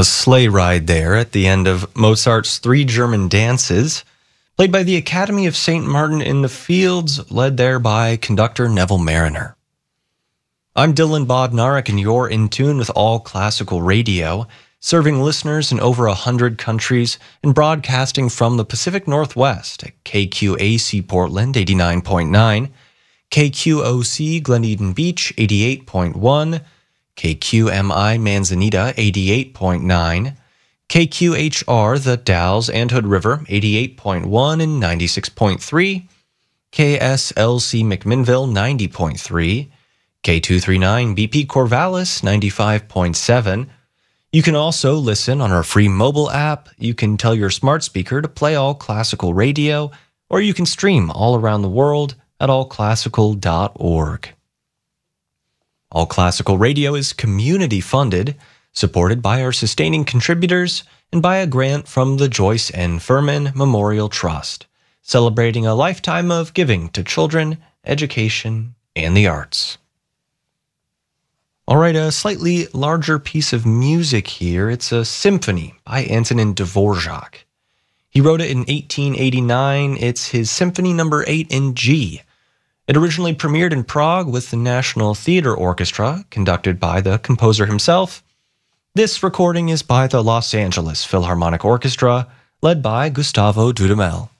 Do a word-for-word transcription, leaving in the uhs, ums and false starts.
A sleigh ride there at the end of Mozart's Three German Dances, played by the Academy of Saint Martin in the Fields, led there by conductor Neville Mariner. I'm Dylan Bodnarik, and you're in tune with All Classical Radio, serving listeners in over a hundred countries and broadcasting from the Pacific Northwest at K Q A C Portland eighty-nine point nine, K Q O C Glen Eden Beach eighty-eight point one, K Q M I Manzanita eighty-eight point nine, K Q H R The Dalles and Hood River eighty-eight point one and ninety-six point three, K S L C McMinnville ninety point three, K two thirty-nine B P Corvallis ninety-five point seven. You can also listen on our free mobile app. You can tell your smart speaker to play All Classical Radio, or you can stream all around the world at all classical dot org. All Classical Radio is community-funded, supported by our sustaining contributors, and by a grant from the Joyce N. Furman Memorial Trust, celebrating a lifetime of giving to children, education, and the arts. All right, a slightly larger piece of music here. It's a symphony by Antonin Dvorak. He wrote it in eighteen eighty-nine. It's his Symphony Number eight in G. It originally premiered in Prague with the National Theatre Orchestra, conducted by the composer himself. This recording is by the Los Angeles Philharmonic Orchestra, led by Gustavo Dudamel.